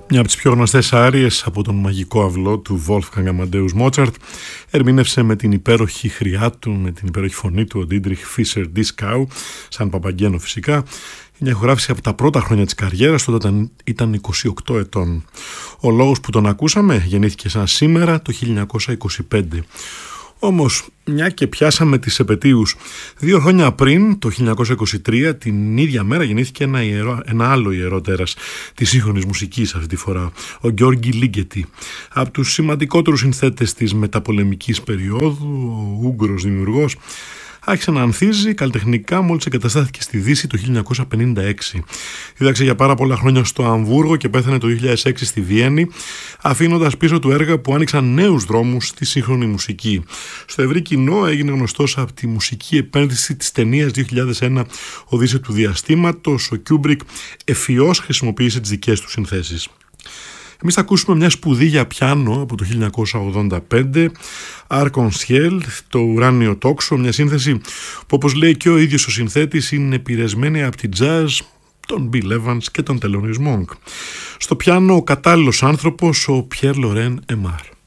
Μια από τις πιο γνωστές άριες από τον μαγικό αυλό του Wolfgang Amadeus Mozart ερμήνευσε με την υπέροχη χρειά του, με την υπέροχη φωνή του ο Dietrich Fischer-Dieskau, σαν Παπαγγένο φυσικά, μια ηχογράφηση από τα πρώτα χρόνια της καριέρας, τότε όταν ήταν 28 ετών. Ο λόγος που τον ακούσαμε γεννήθηκε σαν σήμερα το 1925. Όμως, μια και πιάσαμε τις επετείους, 2 χρόνια πριν, το 1923, την ίδια μέρα γεννήθηκε ένα άλλο ιερό τέρας της σύγχρονης μουσικής αυτή τη φορά, ο Γιώργη Λίγκετη. Από τους σημαντικότερους συνθέτες της μεταπολεμικής περίοδου, ο Ούγγρος δημιουργός, άρχισε να ανθίζει καλλιτεχνικά μόλις εγκαταστάθηκε στη Δύση το 1956. Δίδαξε για πάρα πολλά χρόνια στο Αμβούργο και πέθανε το 2006 στη Βιέννη, αφήνοντας πίσω του έργα που άνοιξαν νέους δρόμους στη σύγχρονη μουσική. Στο ευρύ κοινό έγινε γνωστός από τη μουσική επένδυση της ταινίας 2001 Οδύσσεια του Διαστήματος. Ο Κιούμπρικ ευφυώς χρησιμοποίησε τις δικές του συνθέσεις. Εμείς θα ακούσουμε μια σπουδή για πιάνο από το 1985, Arc-en-Ciel, το ουράνιο τόξο, μια σύνθεση που, όπως λέει και ο ίδιος ο συνθέτης, είναι επηρεσμένη από την jazz, τον Bill Evans και τον Thelonious Monk. Στο πιάνο ο κατάλληλος άνθρωπος, ο Pierre Laurent Aimard.